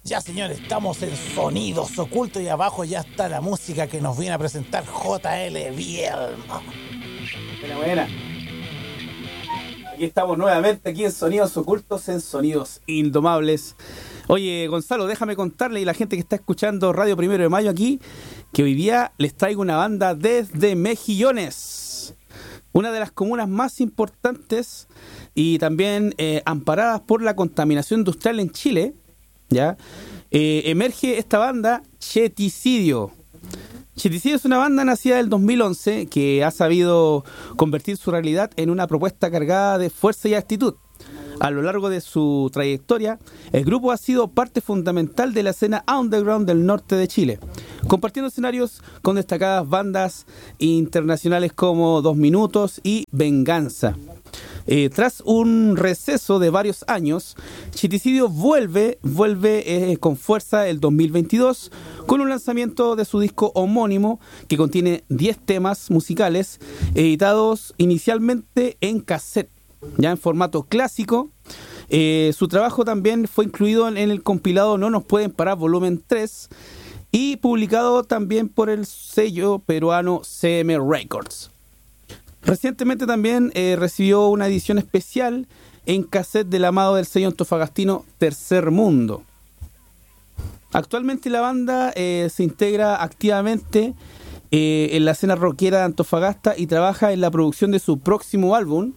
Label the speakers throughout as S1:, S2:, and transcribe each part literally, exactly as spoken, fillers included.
S1: Ya, señores, estamos en Sonidos Ocultos y abajo ya está la música que nos viene a presentar J L Bielma.
S2: Buena, buena. Aquí estamos nuevamente aquí en Sonidos Ocultos, en Sonidos Indomables. Oye, Gonzalo, déjame contarle y la gente que está escuchando Radio Primero de Mayo aquí, que hoy día les traigo una banda desde Mejillones, una de las comunas más importantes y también eh, amparadas por la contaminación industrial en Chile. ¿Ya? Eh, emerge esta banda, Cheticidio. Cheticidio es una banda nacida del dos mil once que ha sabido convertir su realidad en una propuesta cargada de fuerza y actitud. A lo largo de su trayectoria, el grupo ha sido parte fundamental de la escena underground del norte de Chile, compartiendo escenarios con destacadas bandas internacionales como Dos Minutos y Venganza. Eh, tras un receso de varios años, Cheticidio vuelve, vuelve eh, con fuerza el dos mil veintidós con un lanzamiento de su disco homónimo que contiene diez temas musicales editados inicialmente en cassette, ya en formato clásico. Eh, su trabajo también fue incluido en, en el compilado No Nos Pueden Parar volumen tres y publicado también por el sello peruano C M Records. Recientemente también eh, recibió una edición especial en cassette del amado del sello antofagastino Tercer Mundo. Actualmente la banda eh, se integra activamente eh, en la escena rockera de Antofagasta y trabaja en la producción de su próximo álbum,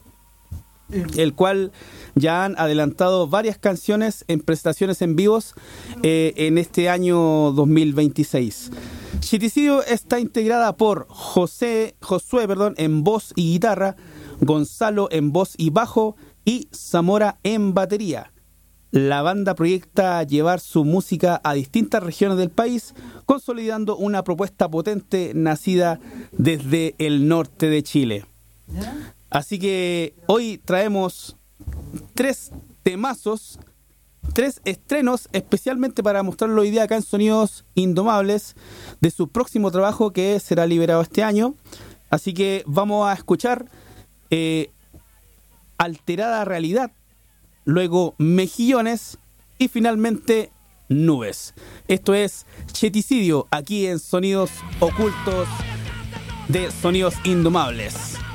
S2: el cual ya han adelantado varias canciones en presentaciones en vivos eh, en este año dos mil veintiséis. Cheticidio está integrada por José, Josué perdón, en voz y guitarra, Gonzalo en voz y bajo y Zamora en batería. La banda proyecta llevar su música a distintas regiones del país, consolidando una propuesta potente nacida desde el norte de Chile. Así que hoy traemos tres temazos, tres estrenos especialmente para mostrarlo hoy día acá en Sonidos Indomables de su próximo trabajo que será liberado este año. Así que vamos a escuchar eh, Alterada Realidad, luego Mejillones y finalmente Nubes. Esto es Cheticidio aquí en Sonidos Ocultos de Sonidos Indomables.